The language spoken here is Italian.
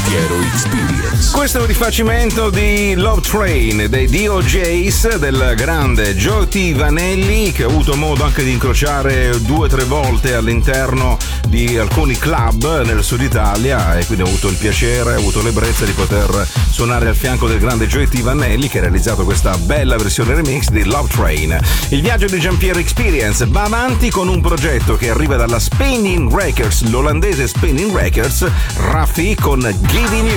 Giampiero Experience. Questo è un rifacimento di Love Train dei DOJs del grande Joe T. Vanelli, che ho avuto modo anche di incrociare 2 o 3 volte all'interno di alcuni club nel sud Italia, e quindi ho avuto il piacere, ho avuto l'ebbrezza di poter suonare al fianco del grande Joe T. Vanelli, che ha realizzato questa bella versione remix di Love Train. Il viaggio di Giampiero Experience va avanti con un progetto che arriva dalla Spinning Records, l'olandese Spinning Records, Raffi con Giving You.